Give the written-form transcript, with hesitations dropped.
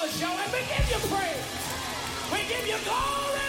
show, and we give you praise. We give you glory.